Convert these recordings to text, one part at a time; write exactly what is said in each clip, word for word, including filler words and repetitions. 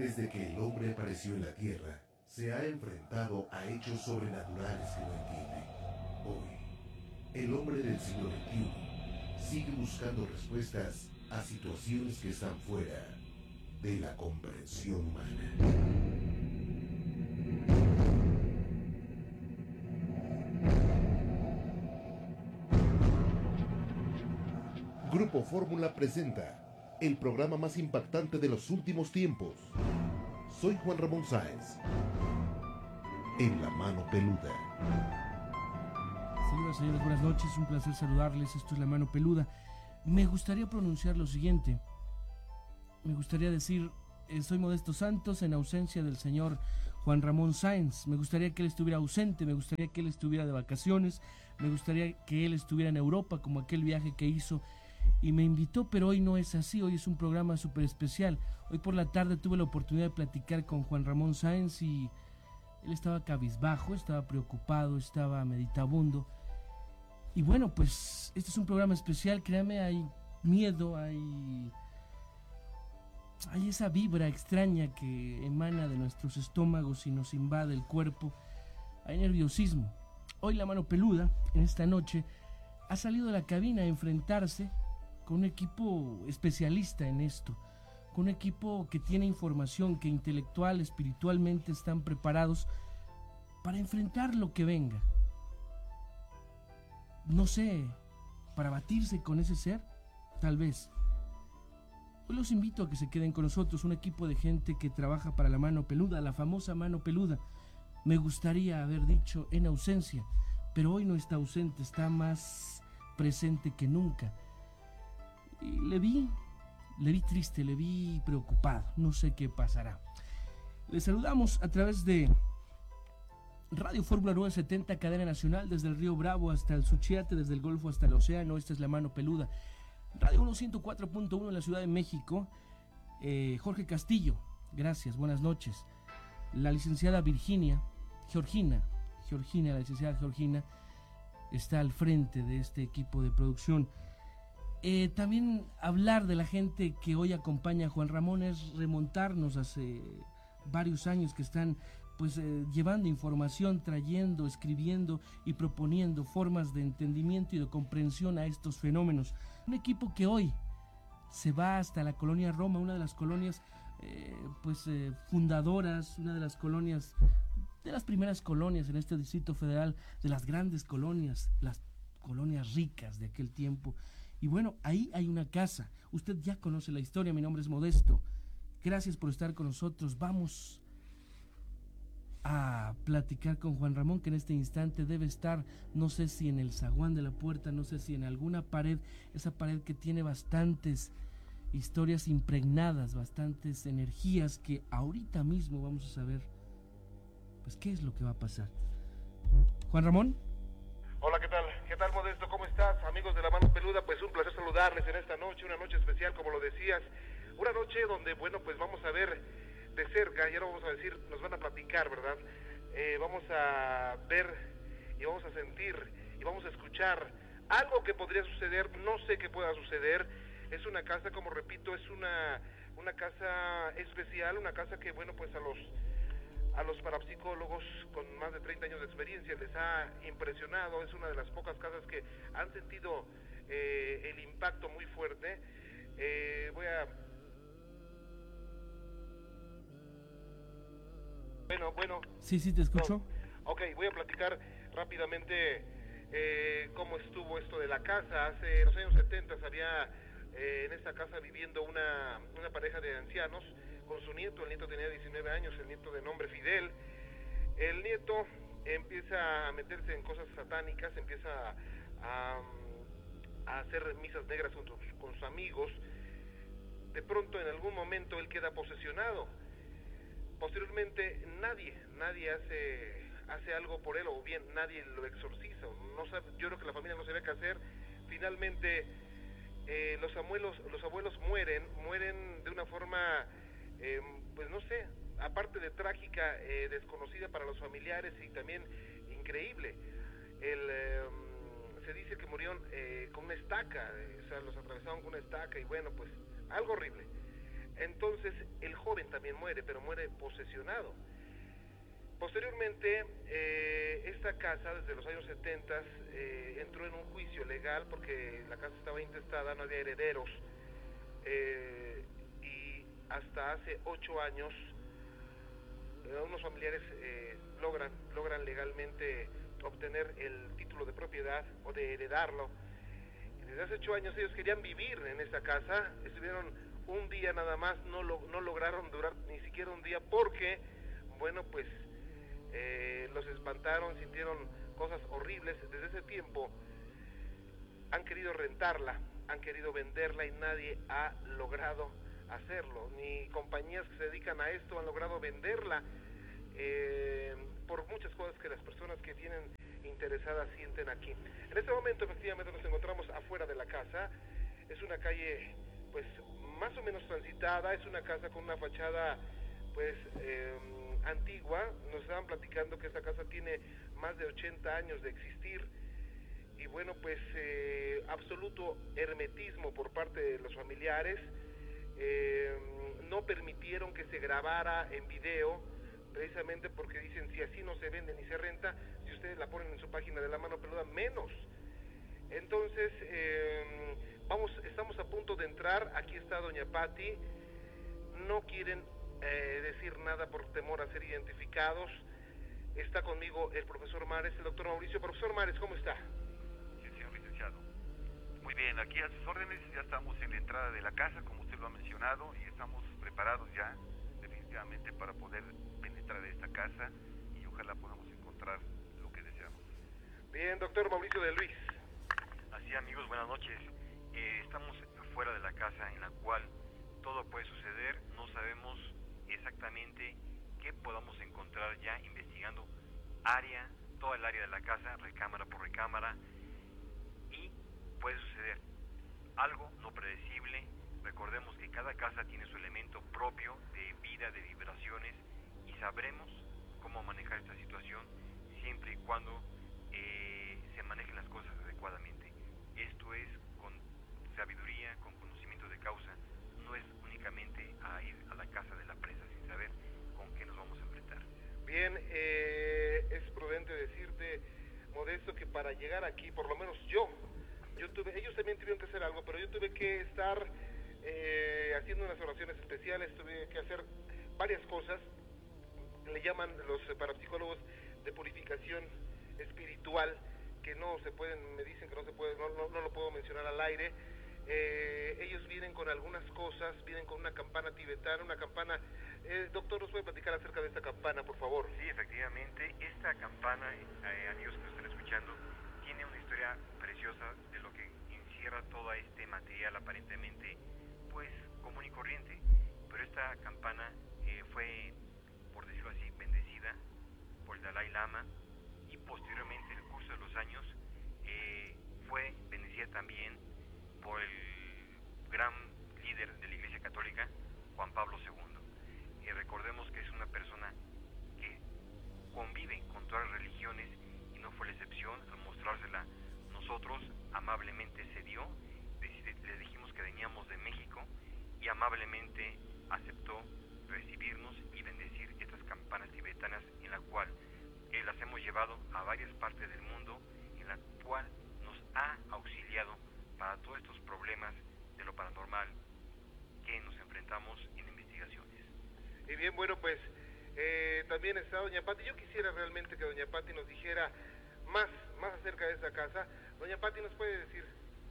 Desde que el hombre apareció en la Tierra, se ha enfrentado a hechos sobrenaturales que no entiende. Hoy, el hombre del siglo veintiuno sigue buscando respuestas a situaciones que están fuera de la comprensión humana. Grupo Fórmula presenta el programa más impactante de los últimos tiempos. Soy Juan Ramón Sáenz. En la mano peluda. Señoras y señores, buenas noches, un placer saludarles. Esto es La Mano Peluda. Me gustaría pronunciar lo siguiente. Me gustaría decir, eh, soy Modesto Santos en ausencia del señor Juan Ramón Sáenz. Me gustaría que él estuviera ausente, me gustaría que él estuviera de vacaciones, me gustaría que él estuviera en Europa, como aquel viaje que hizo y me invitó, pero hoy no es así. Hoy es un programa súper especial. Hoy por la tarde tuve la oportunidad de platicar con Juan Ramón Sáenz y él estaba cabizbajo, estaba preocupado, estaba meditabundo. Y bueno, pues este es un programa especial, créame, hay miedo, hay, hay esa vibra extraña que emana de nuestros estómagos y nos invade el cuerpo, hay nerviosismo. Hoy La Mano Peluda, en esta noche, ha salido de la cabina a enfrentarse con un equipo especialista en esto, con un equipo que tiene información, que intelectual, espiritualmente están preparados para enfrentar lo que venga. No sé, para batirse con ese ser, tal vez. Hoy los invito a que se queden con nosotros, un equipo de gente que trabaja para La Mano Peluda, la famosa Mano Peluda. Me gustaría haber dicho en ausencia, pero hoy no está ausente, está más presente que nunca. Y le vi, le vi triste, le vi preocupado, no sé qué pasará. Le saludamos a través de Radio Fórmula novecientos setenta, cadena nacional, desde el Río Bravo hasta el Suchiate, desde el Golfo hasta el Océano. Esta es La Mano Peluda. Radio ciento cuatro punto uno en la Ciudad de México. Eh, Jorge Castillo, gracias, buenas noches. La licenciada Virginia, Georgina, Georgina, la licenciada Georgina, está al frente de este equipo de producción. Eh, también hablar de la gente que hoy acompaña a Juan Ramón es remontarnos hace varios años que están pues eh, llevando información, trayendo, escribiendo y proponiendo formas de entendimiento y de comprensión a estos fenómenos. Un equipo que hoy se va hasta la colonia Roma, una de las colonias eh, pues eh, fundadoras, una de las colonias, de las primeras colonias en este Distrito Federal, de las grandes colonias, las colonias ricas de aquel tiempo. Y bueno, ahí hay una casa. Usted ya conoce la historia. Mi nombre es Modesto. Gracias por estar con nosotros. Vamos a platicar con Juan Ramón, que en este instante debe estar, no sé si en el zaguán de la puerta, no sé si en alguna pared, esa pared que tiene bastantes historias impregnadas, bastantes energías que ahorita mismo vamos a saber pues qué es lo que va a pasar. Juan Ramón. Hola, ¿qué tal? ¿Qué tal, Modesto? ¿Cómo estás? Amigos de La Mano Peluda, pues un placer saludarles en esta noche, una noche especial, como lo decías, una noche donde, bueno, pues vamos a ver de cerca, ya lo vamos a decir, nos van a platicar, ¿verdad? Eh, vamos a ver y vamos a sentir y vamos a escuchar algo que podría suceder, no sé qué pueda suceder. Es una casa, como repito, es una, una casa especial, una casa que, bueno, pues a los... a los parapsicólogos con más de treinta años de experiencia les ha impresionado. Es una de las pocas casas que han sentido eh, el impacto muy fuerte. Eh, voy a... Bueno, bueno... Sí, sí, te escucho. No. Ok, voy a platicar rápidamente eh, cómo estuvo esto de la casa. Hace en los años setenta había eh, en esta casa viviendo una, una pareja de ancianos con su nieto. El nieto tenía diecinueve años, el nieto de nombre Fidel. El nieto empieza a meterse en cosas satánicas, empieza a, a hacer misas negras con sus, con sus amigos. De pronto, en algún momento, él queda posesionado. Posteriormente, nadie, nadie hace, hace algo por él, o bien nadie lo exorciza. No sabe, yo creo que la familia no sabía qué hacer. Finalmente, eh, los abuelos, los abuelos mueren, mueren de una forma... Eh, pues no sé, aparte de trágica, eh, desconocida para los familiares y también increíble. El, eh, se dice que murieron eh, con una estaca, eh, o sea, los atravesaron con una estaca y bueno, pues algo horrible. Entonces el joven también muere, pero muere posesionado. Posteriormente, eh, esta casa, desde los años setenta, eh, entró en un juicio legal porque la casa estaba intestada, no había herederos, eh, y hasta hace ocho años, eh, unos familiares eh, logran, logran legalmente obtener el título de propiedad o de heredarlo. Y desde hace ocho años ellos querían vivir en esta casa, estuvieron un día nada más, no, lo, no lograron durar ni siquiera un día porque, bueno, pues, Eh, los espantaron, sintieron cosas horribles. Desde ese tiempo han querido rentarla, han querido venderla y nadie ha logrado hacerlo, ni compañías que se dedican a esto han logrado venderla, eh, por muchas cosas que las personas que tienen interesadas sienten aquí. En este momento efectivamente nos encontramos afuera de la casa, es una calle pues más o menos transitada, es una casa con una fachada pues eh, antigua. Nos estaban platicando que esta casa tiene más de ochenta años de existir y bueno, pues eh, absoluto hermetismo por parte de los familiares. Eh, no permitieron que se grabara en video, precisamente porque dicen, si así no se vende ni se renta, si ustedes la ponen en su página de La Mano Peluda, menos. Entonces eh, vamos, estamos a punto de entrar. Aquí está doña Patti, no quieren Eh, decir nada por temor a ser identificados. Está conmigo el profesor Mares, el doctor Mauricio. Profesor Mares, ¿cómo está? Sí, señor licenciado. Muy bien, aquí a sus órdenes, ya estamos en la entrada de la casa, como usted lo ha mencionado, y estamos preparados ya, definitivamente, para poder penetrar esta casa y ojalá podamos encontrar lo que deseamos. Bien, doctor Mauricio de Luis. Así, amigos, buenas noches. Eh, estamos fuera de la casa en la cual todo puede suceder, no sabemos exactamente qué podamos encontrar ya investigando área, toda el área de la casa, recámara por recámara, y puede suceder algo no predecible. Recordemos que cada casa tiene su elemento propio de vida, de vibraciones, y sabremos cómo manejar esta situación siempre y cuando eh, se manejen las cosas adecuadamente. Esto es con sabiduría, con conocimiento de causa. No es únicamente a ir a la casa de la presa sin saber con qué nos vamos a enfrentar. Bien, eh, es prudente decirte, Modesto, que para llegar aquí, por lo menos yo, yo tuve, ellos también tuvieron que hacer algo, pero yo tuve que estar eh, haciendo unas oraciones especiales, tuve que hacer varias cosas, le llaman los parapsicólogos de purificación espiritual, que no se pueden, me dicen que no se puede, no, no, no lo puedo mencionar al aire. Eh, ellos vienen con algunas cosas, vienen con una campana tibetana, una campana... Eh, doctor, ¿nos puede platicar acerca de esta campana, por favor? Sí, efectivamente, esta campana, eh, amigos que nos están escuchando, tiene una historia preciosa de lo que encierra todo este material aparentemente, pues, común y corriente. Pero esta campana eh, fue, por decirlo así, bendecida por el Dalai Lama, y posteriormente, en el curso de los años, eh, fue bendecida también por el gran líder de la Iglesia Católica, Juan Pablo segundo. Y recordemos que es una persona que convive con todas las religiones y no fue la excepción. Al mostrársela, nosotros amablemente cedió, le dijimos que veníamos de México y amablemente aceptó recibirnos y bendecir estas campanas tibetanas, en la cual eh, las hemos llevado a varias partes del mundo, en la cual nos ha auxiliado para todos estos problemas de lo paranormal que nos enfrentamos en investigaciones. Y bien, bueno, pues eh, también está doña Patti. Yo quisiera realmente que doña Patti nos dijera más, más acerca de esta casa. Doña Patti, ¿nos puede decir?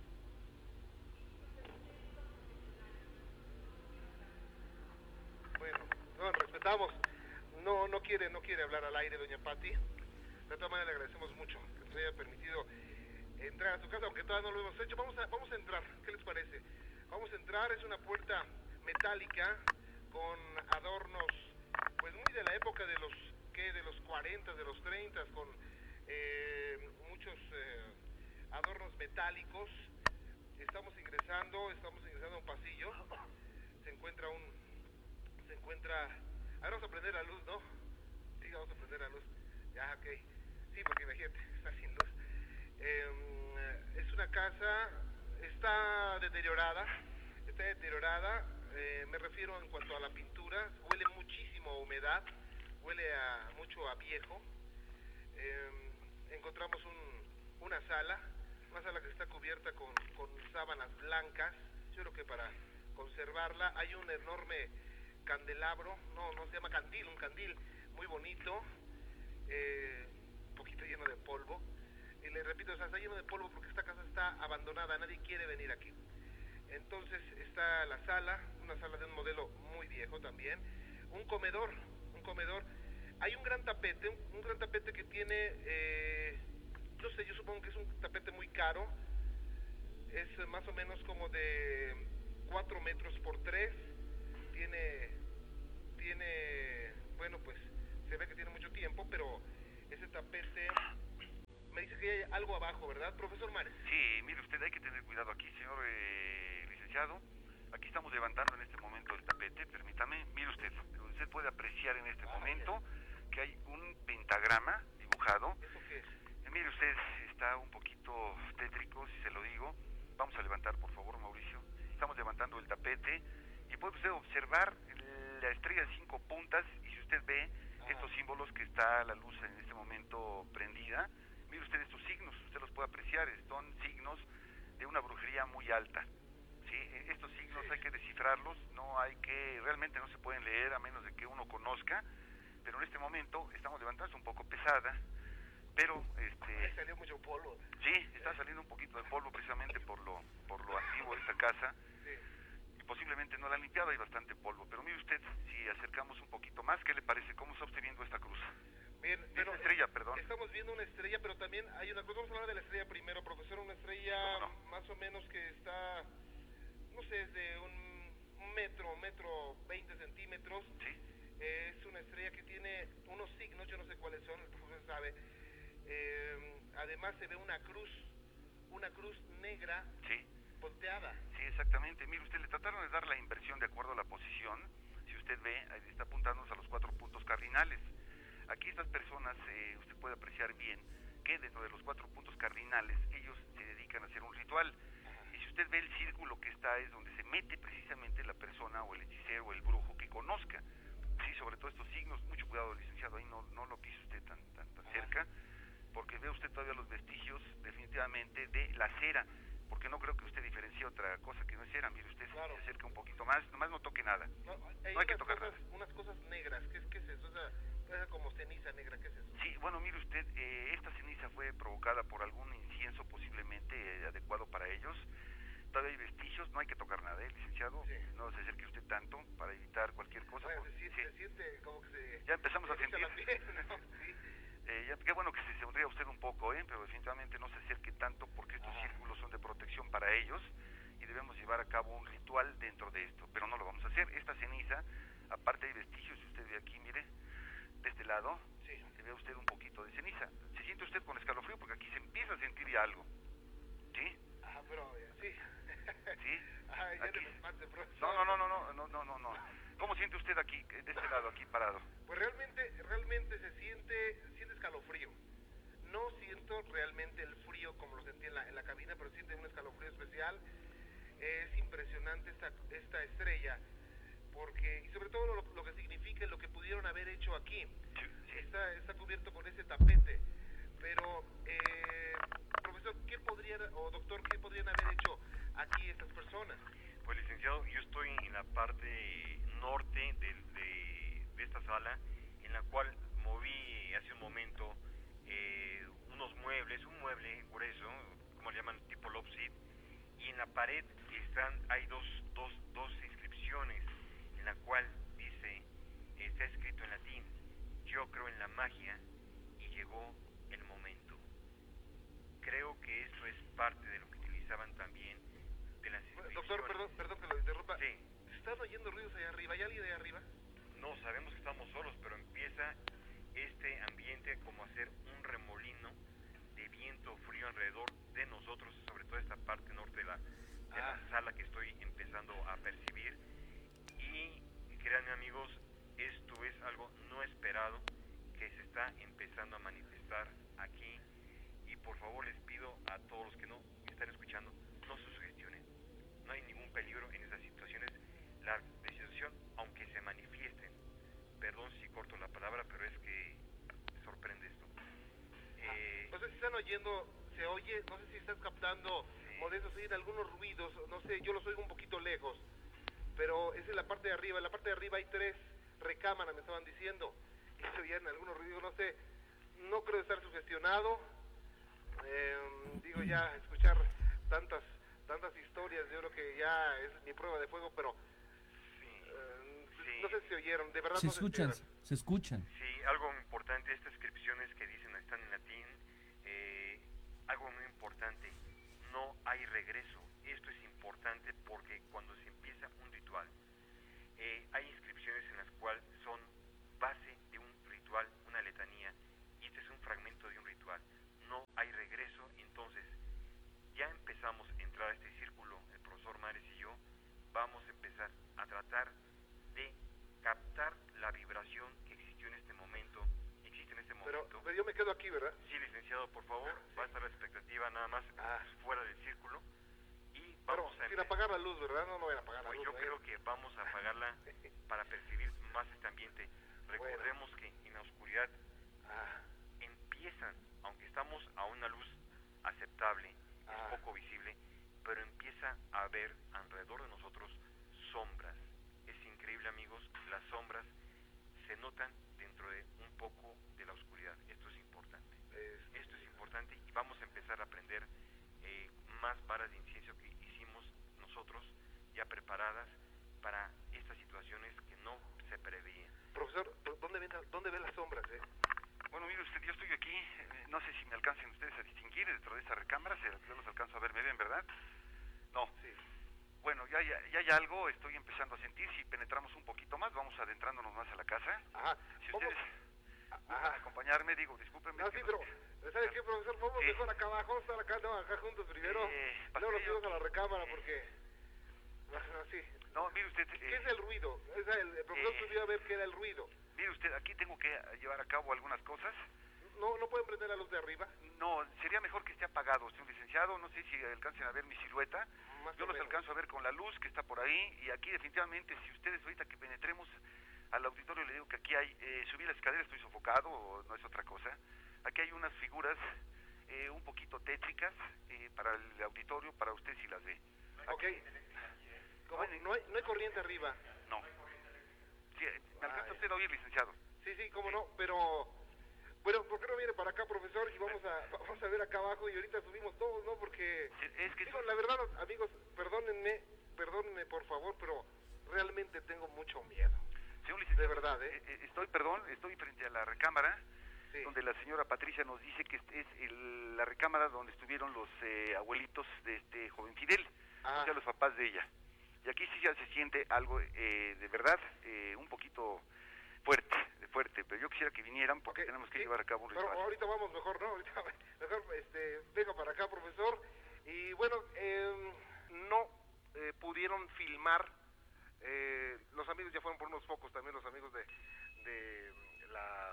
Bueno, no, respetamos. No, no quiere, no quiere hablar al aire, doña Patti. De todas maneras, le agradecemos mucho que nos haya permitido entrar a su casa, aunque todavía no lo hemos hecho. Vamos a, vamos a entrar, ¿qué les parece? Vamos a entrar, es una puerta metálica con adornos, pues muy de la época de los, ¿qué? De los cuarenta, de los treinta, con eh, muchos eh, adornos metálicos. Estamos ingresando, estamos ingresando a un pasillo. Se encuentra un, se encuentra, a ver, vamos a prender la luz, ¿no? Sí, vamos a prender la luz. Ya, ok. Sí, porque imagínate, está sin luz. Eh, es una casa, está deteriorada, está deteriorada, eh, me refiero en cuanto a la pintura, huele muchísimo a humedad, huele a mucho a viejo. Eh, encontramos un, una sala, una sala que está cubierta con, con sábanas blancas, yo creo que para conservarla. Hay un enorme candelabro, no, no se llama candil, un candil muy bonito, eh, un poquito lleno de polvo. Y le repito, o sea, está lleno de polvo porque esta casa está abandonada, nadie quiere venir aquí. Entonces está la sala, una sala de un modelo muy viejo también, un comedor, un comedor. Hay un gran tapete, un, un gran tapete que tiene, eh, no sé, yo supongo que es un tapete muy caro, es más o menos como de cuatro metros por tres, tiene, tiene, bueno, pues se ve que tiene mucho tiempo, pero ese tapete, me dice que hay algo abajo, ¿verdad, profesor Mares? Sí, mire usted, hay que tener cuidado aquí, señor eh, licenciado. Aquí estamos levantando en este momento el tapete, permítame. Mire usted, usted puede apreciar en este ah, momento bien. que hay un pentagrama dibujado. ¿Eso qué es? Eh, mire usted, está un poquito tétrico, si se lo digo. Vamos a levantar, por favor, Mauricio. Estamos levantando el tapete y puede usted observar la estrella de cinco puntas, y si usted ve ah. estos símbolos que está la luz en este momento prendida, mire usted estos signos, usted los puede apreciar, son signos de una brujería muy alta. ¿Sí? Estos signos sí. hay que descifrarlos, no hay que, realmente no se pueden leer a menos de que uno conozca, pero en este momento estamos levantando, es un poco pesada, pero este Ahí salió mucho polvo. Sí, está saliendo un poquito de polvo precisamente por lo por lo antiguo de esta casa. Sí. Y posiblemente no la han limpiado, hay bastante polvo, pero mire usted, si acercamos un poquito más, ¿qué le parece? ¿Cómo está usted viendo esta cruz? Bien, pero estrella, perdón. Estamos viendo una estrella, pero también hay una cruz. Vamos a hablar de la estrella primero, profesor. Una estrella no, no. más o menos que está, no sé, de un, un metro, un metro veinte centímetros. Sí. Eh, es una estrella que tiene unos signos, yo no sé cuáles son, el profesor sabe. Eh, además se ve una cruz, una cruz negra. Sí. Volteada. Sí, exactamente. Mire, usted le trataron de dar la inversión de acuerdo a la posición. Si usted ve, ahí está apuntándonos a los cuatro puntos cardinales. Aquí estas personas, eh, usted puede apreciar bien que dentro de los cuatro puntos cardinales ellos se dedican a hacer un ritual. Y si usted ve el círculo que está, es donde se mete precisamente la persona o el hechicero o el brujo que conozca. Sí, sobre todo estos signos, mucho cuidado, licenciado, ahí no, no lo pise usted tan, tan, tan cerca, porque ve usted todavía los vestigios definitivamente de la cera, porque no creo que usted diferencie otra cosa que no es cera. Mire, usted claro. se acerca un poquito más, nomás no toque nada. No, hay, no hay que tocar cosas, nada. Unas cosas negras, ¿qué es, qué es eso? O sea, como ceniza negra, ¿qué es eso? Sí, bueno, mire usted, eh, esta ceniza fue provocada por algún incienso posiblemente eh, adecuado para ellos. Todavía hay vestigios, no hay que tocar nada, ¿eh, licenciado? Sí. No se acerque usted tanto para evitar cualquier cosa. Bueno, porque, se, siente, sí. se siente como que se... Ya empezamos se a sentir... Piel, ¿no? Sí. Eh, ya, qué bueno que se sonría usted un poco, ¿eh? Pero definitivamente no se acerque tanto porque estos Ajá. círculos son de protección para ellos y debemos llevar a cabo un ritual dentro de esto, pero no lo vamos a hacer. Esta ceniza, aparte hay vestigios, si usted ve aquí, mire, de este lado, sí. se ve usted un poquito de ceniza. ¿Se siente usted con escalofrío? Porque aquí se empieza a sentir ya algo, ¿sí? Ah, pero, sí. ¿Sí? Ah, ya aquí... te espante, no, no, no, no, no, no, no, no, no. ¿Cómo siente usted aquí, de este lado, aquí parado? Pues realmente, realmente se siente, siente escalofrío. No siento realmente el frío como lo sentí en la, en la cabina, pero siente un escalofrío especial. Es impresionante esta, esta estrella, porque, y sobre todo lo, lo que significa lo que pudieron haber hecho aquí. Sí, sí. Está, está cubierto con ese tapete. Pero, eh, profesor, ¿qué podrían, o doctor, qué podrían haber hecho aquí estas personas? Pues, licenciado, yo estoy en la parte norte de, de, de esta sala, en la cual moví hace un momento eh, unos muebles, un mueble grueso, como le llaman, tipo love seat, y en la pared están, hay dos, dos, dos inscripciones, en la cual dice, está escrito en latín, yo creo en la magia y llegó el momento. Creo que eso es parte de lo que utilizaban también de las inscripciones. Doctor, perdón, perdón que lo interrumpa. Sí. ¿Se están oyendo ruidos allá arriba? ¿Hay alguien allá arriba? No, sabemos que estamos solos, pero empieza este ambiente como a hacer un remolino de viento frío alrededor de nosotros, sobre todo esta parte norte de la, de ah. la sala que estoy empezando a percibir. Y créanme, amigos, esto es algo no esperado que se está empezando a manifestar aquí, y por favor les pido a todos los que no están escuchando, no se sugestionen, no hay ningún peligro en esas situaciones. La estaba yendo, se oye, no sé si estás captando, sí. Modesto, se oyen algunos ruidos, no sé, yo los oigo un poquito lejos, pero es en la parte de arriba, en la parte de arriba hay tres recámaras, me estaban diciendo, y se oían algunos ruidos, no sé, no creo estar sugestionado, eh, digo ya, escuchar tantas, tantas historias, yo creo que ya es mi prueba de fuego, pero sí, eh, sí. no sé si se oyeron, de verdad Se no escuchan, se se escuchan. Sí, algo importante, estas inscripciones que dicen están en latín, eh, algo muy importante, no hay regreso. Esto es importante porque cuando se empieza un ritual, eh, hay inscripciones en las cuales son base de un ritual, una letanía, y este es un fragmento de un ritual. No hay regreso, entonces ya empezamos a entrar a este círculo, el profesor Mares y yo, vamos a empezar a tratar de captar la vibración que existió en este momento, existe en este momento. Pero, pero yo me quedo aquí, ¿verdad? Sí, licenciado, por favor, Ah, sí. va a estar la expectativa nada más Ah. fuera del círculo y Pero vamos a sin empe- apagar la luz, ¿verdad? No, no voy a apagar la Pues luz. yo ¿eh? creo que vamos a apagarla para percibir más este ambiente. Recordemos que en la oscuridad Ah, empiezan, aunque estamos a una luz aceptable, Ah. es poco visible, pero empieza a haber alrededor de nosotros sombras. Es increíble, amigos, las sombras se notan dentro de un poco de la oscuridad. Esto es importante. es- Esto es importante y vamos a empezar a aprender eh, más varas de incienso que hicimos nosotros ya preparadas para estas situaciones que no se preveían. Profesor, ¿dónde ven, dónde ven las sombras, eh? Bueno, mire usted, yo estoy aquí, eh, no sé si me alcancen ustedes a distinguir dentro de esta recámara, si yo los alcanzo a ver, ¿me ven, verdad? No. Sí. Bueno, ya, ya, ya hay algo, estoy empezando a sentir, si penetramos un poquito más, vamos adentrándonos más a la casa. Ajá. Si Vamos- ustedes gustan Ajá. acompañarme, digo, discúlpenme. No, que sí, no- pero, ¿sabe qué, profesor? Vamos Sí. mejor acá abajo, vamos a estar acá, no, acá juntos primero. Eh, Luego nos paseo. fuimos a la recámara porque... Bueno, sí. No, mire usted, ¿Qué eh, es el ruido? O sea, el, el profesor eh. subió a ver qué era el ruido. mire usted, aquí tengo que llevar a cabo algunas cosas. ¿No, no pueden prender la luz de arriba? No, sería mejor que esté apagado, señor licenciado, no sé si alcancen a ver mi silueta. Más Yo o los menos. alcanzo a ver con la luz que está por ahí, y aquí definitivamente, si ustedes ahorita que penetremos al auditorio, le digo que aquí hay, eh, subí la escalera, estoy sofocado, o no es otra cosa. Aquí hay unas figuras eh, un poquito tétricas eh, para el auditorio, para usted si las ve. Ok. ¿Cómo? No hay, no hay corriente arriba. No. Sí, ¿me alcanza Ay. usted a oír, licenciado? Sí, sí, cómo no, pero... Bueno, ¿por qué no viene para acá, profesor? Y vamos a, vamos a ver acá abajo y ahorita subimos todos, ¿no? Porque... Es que... Digo, la verdad, amigos, perdónenme, perdónenme por favor, pero realmente tengo mucho miedo. Señor licenciado, De verdad, ¿eh? eh, Estoy, perdón, estoy frente a la recámara, Sí. donde la señora Patricia nos dice que es el- la recámara donde estuvieron los eh, abuelitos de este joven Fidel, Ah. o sea, los papás de ella. Y aquí sí ya se siente algo eh, de verdad eh, un poquito fuerte, fuerte, pero yo quisiera que vinieran porque Ok, tenemos que sí, llevar a cabo un pero ritual. ahorita vamos mejor, ¿no? Ahorita mejor, este, venga para acá, profesor. Y bueno, eh, no eh, pudieron filmar, eh, los amigos ya fueron por unos focos, también los amigos de, de la...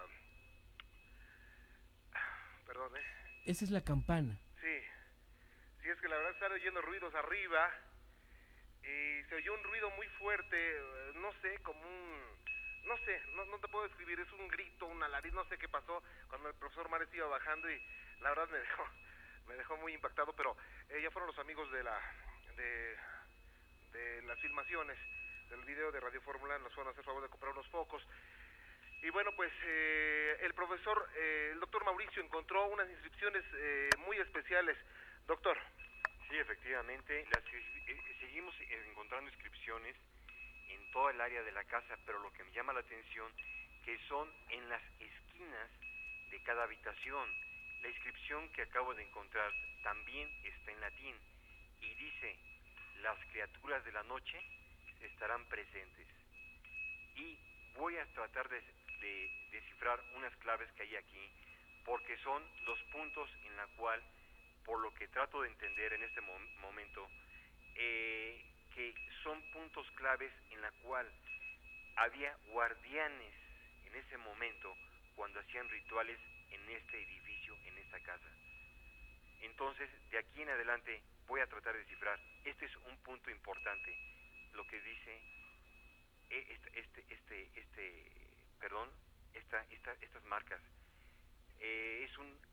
Perdón, ¿eh? Esa es la campana. Sí, sí, es que la verdad están oyendo ruidos arriba y se oyó un ruido muy fuerte, eh, no sé, como un, no sé, no, no te puedo describir, es un grito, un alarido, no sé qué pasó cuando el profesor Mares iba bajando y la verdad me dejó, me dejó muy impactado, pero eh, ya fueron los amigos de la, de, de las filmaciones del video de Radio Fórmula, nos fueron a hacer favor de comprar unos focos. Y bueno, pues eh, el profesor, eh, el doctor Mauricio encontró unas inscripciones eh, muy especiales. Doctor. Sí, efectivamente, las, eh, seguimos encontrando inscripciones en toda el área de la casa, pero lo que me llama la atención que son en las esquinas de cada habitación. La inscripción que acabo de encontrar también está en latín y dice: las criaturas de la noche estarán presentes. Y voy a tratar de, de descifrar unas claves que hay aquí, porque son los puntos en la cual, por lo que trato de entender en este mom momento, eh, que son puntos claves en la cual había guardianes en ese momento cuando hacían rituales en este edificio, en esta casa. Entonces, de aquí en adelante voy a tratar de descifrar. Este es un punto importante, lo que dice este, este, este, este perdón, esta, esta, estas marcas. Eh, es un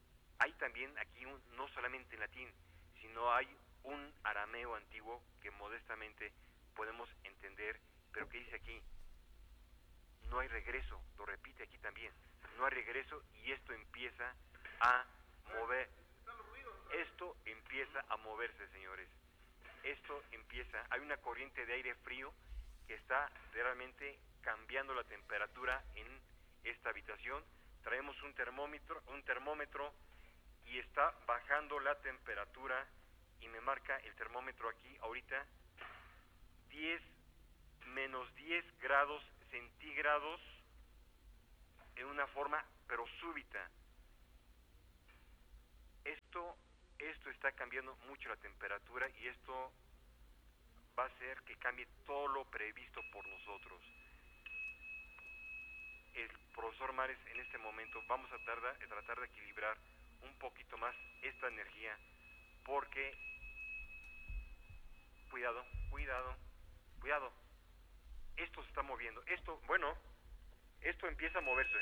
hay también aquí, un, no solamente en latín, sino hay un arameo antiguo que modestamente podemos entender, pero que dice aquí, no hay regreso, lo repite aquí también, no hay regreso, y esto empieza a mover, esto empieza a moverse, señores, esto empieza, hay una corriente de aire frío que está realmente cambiando la temperatura en esta habitación. Traemos un termómetro, un termómetro y está bajando la temperatura, y me marca el termómetro aquí ahorita diez, menos diez grados centígrados en una forma pero súbita. Esto, esto está cambiando mucho la temperatura, y esto va a hacer que cambie todo lo previsto por nosotros. El profesor Mares, en este momento vamos a tardar, a tratar de equilibrar un poquito más esta energía, porque cuidado, cuidado, cuidado, esto se está moviendo, esto, bueno, esto empieza a moverse,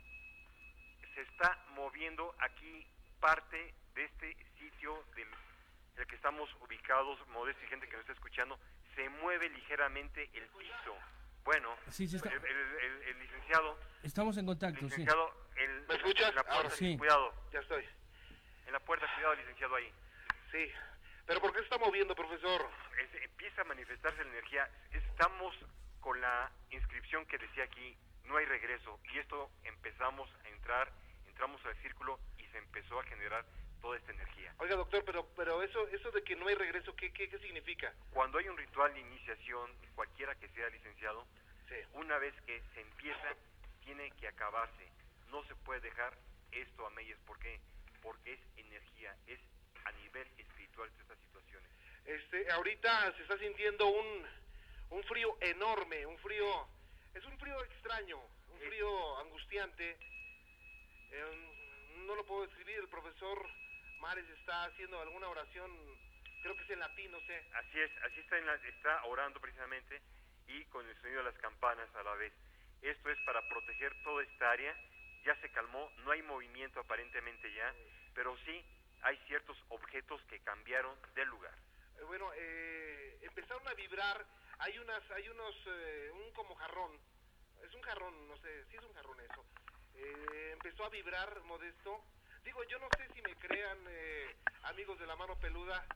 se está moviendo aquí parte de este sitio del, del que estamos ubicados, Modesto y gente que nos está escuchando, se mueve ligeramente el piso. Bueno, sí, sí está. el, el, el, el licenciado... Estamos en contacto, el licenciado, sí. El, ¿Me escuchas? En la puerta, Ahora sí. Cuidado. Ya estoy. En la puerta, cuidado, licenciado, ahí. Sí. ¿Pero por qué se está moviendo, profesor? Es, empieza a manifestarse la energía. Estamos con la inscripción que decía aquí, no hay regreso. Y esto empezamos a entrar, entramos al círculo y se empezó a generar toda esta energía. Oiga, doctor, pero pero eso eso de que no hay regreso, ¿qué qué, qué significa? Cuando hay un ritual de iniciación, cualquiera que sea, licenciado, sí. Una vez que se empieza, tiene que acabarse. No se puede dejar esto a medias. ¿Por qué? Porque es energía, es a nivel espiritual de estas situaciones. Este, ahorita se está sintiendo un un frío enorme, un frío, es un frío extraño, un frío angustiante. Eh, no lo puedo describir. El profesor Mares está haciendo alguna oración, creo que es en latín, no sé. Así es, así está, en la, está orando precisamente, y con el sonido de las campanas a la vez. Esto es para proteger toda esta área. Ya se calmó, no hay movimiento aparentemente ya, pero sí hay ciertos objetos que cambiaron del lugar. Eh, bueno, eh, empezaron a vibrar, hay unas, hay unos, eh, un como jarrón, es un jarrón, no sé, sí es un jarrón eso. Eh, empezó a vibrar, Modesto. Digo, yo no sé si me crean, eh, amigos de la mano peluda,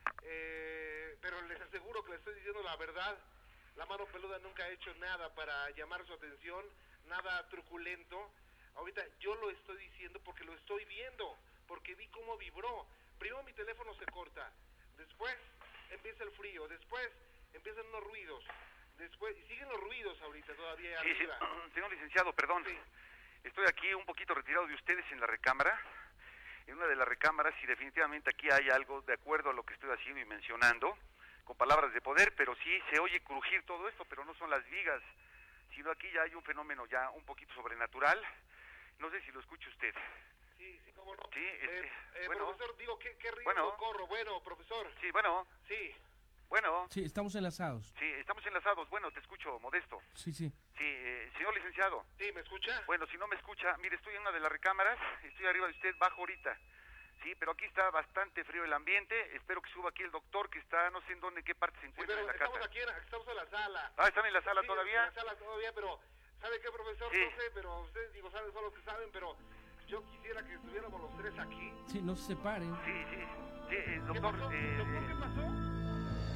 eh, pero les aseguro que les estoy diciendo la verdad. La mano peluda nunca ha hecho nada para llamar su atención, nada truculento. Ahorita yo lo estoy diciendo porque lo estoy viendo, porque vi cómo vibró. Primero mi teléfono se corta, después empieza el frío, después empiezan unos ruidos, después, y siguen los ruidos ahorita todavía Sí, arriba. sí, señor licenciado, perdón. Sí. Estoy aquí un poquito retirado de ustedes en la recámara, en una de las recámaras, y definitivamente aquí hay algo de acuerdo a lo que estoy haciendo y mencionando, con palabras de poder, pero sí se oye crujir todo esto, pero no son las vigas, sino aquí ya hay un fenómeno ya un poquito sobrenatural. No sé si lo escucha usted. Sí, sí, cómo no. Sí, este, eh, eh, bueno. Profesor, digo, ¿qué, qué riesgo Bueno. corro? Bueno, profesor. Sí, bueno, Sí. bueno, Sí, estamos enlazados. sí, estamos enlazados. Bueno, te escucho, Modesto. Sí, sí. Sí, eh, señor licenciado. Sí, ¿me escucha? Bueno, si no me escucha, mire, estoy en una de las recámaras, estoy arriba de usted, bajo ahorita. Sí, pero aquí está bastante frío el ambiente. Espero que suba aquí el doctor, que está, no sé en dónde, en qué parte se Sí, encuentra pero en la estamos casa. aquí, en, estamos en la sala. Ah, ¿están en la sala Sí, todavía? En la sala todavía, pero ¿sabe qué, profesor? Sí. No sé, pero ustedes, digo, saben, son los que saben, pero yo quisiera que estuviéramos los tres aquí. Sí, no se separen. Sí, sí, sí, eh, ¿Qué doctor, pasó? eh, ¿Doctor, qué pasó?